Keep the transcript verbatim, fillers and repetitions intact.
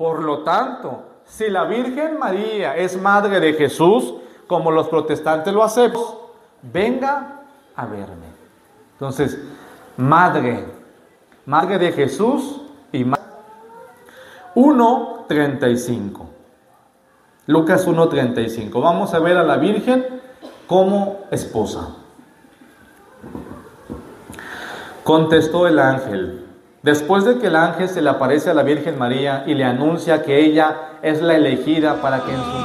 Por lo tanto, si la Virgen María es madre de Jesús, como los protestantes lo aceptan, venga a verme. Entonces, madre, madre de Jesús y madre. uno treinta y cinco. Lucas uno treinta y cinco. Vamos a ver a la Virgen como esposa. Contestó el ángel. Después de que el ángel se le aparece a la Virgen María y le anuncia que ella es la elegida para que en su